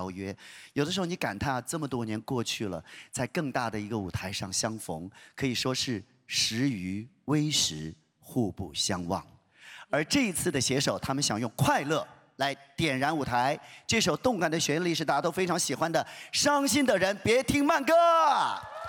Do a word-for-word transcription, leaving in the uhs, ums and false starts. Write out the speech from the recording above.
邀约。有的时候你感叹啊，这么多年过去了，在更大的一个舞台上相逢，可以说是时余微时，互不相忘。而这一次的携手，他们想用快乐来点燃舞台。这首动感的旋律是大家都非常喜欢的，《伤心的人别听慢歌》。